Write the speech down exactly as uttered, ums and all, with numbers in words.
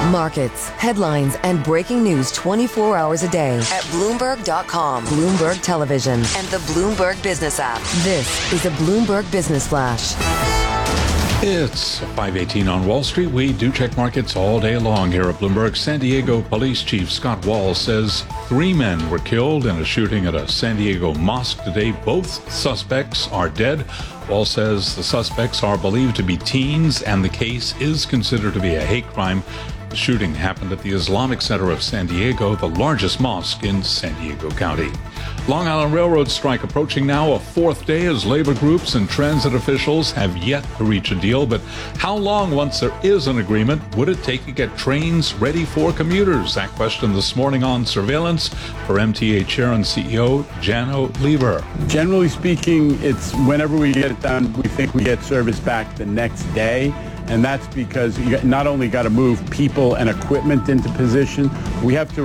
Markets, headlines, and breaking news twenty-four hours a day at Bloomberg dot com, Bloomberg Television, and the Bloomberg Business app. This is a Bloomberg Business Flash. It's five eighteen on Wall Street. We do check markets all day long here at Bloomberg. San Diego Police Chief Scott Walz says three men were killed in a shooting at a San Diego mosque today. Both suspects are dead. Walz says the suspects are believed to be teens, and the case is considered to be a hate crime. The shooting happened at the Islamic Center of San Diego, the largest mosque in San Diego County. Long Island Railroad strike approaching now a fourth day as labor groups and transit officials have yet to reach a deal. But how long, once there is an agreement, would it take to get trains ready for commuters? That question this morning on Surveillance for M T A Chair and C E O Janno Lieber. Generally speaking, it's whenever we get it done, we think we get service back the next day. And that's because you not only got to move people and equipment into position, we have to